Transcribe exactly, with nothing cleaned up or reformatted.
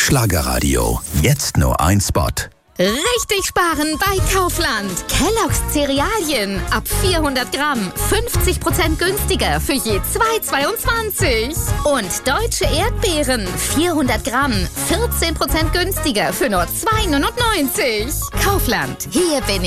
Schlagerradio. Jetzt nur ein Spot. Richtig sparen bei Kaufland. Kellogg's Cerealien ab vierhundert Gramm. fünfzig Prozent günstiger für je zwei zweiundzwanzig. Und deutsche Erdbeeren. vierhundert Gramm. vierzehn Prozent günstiger für nur zwei neunundneunzig. Kaufland. Hier bin ich.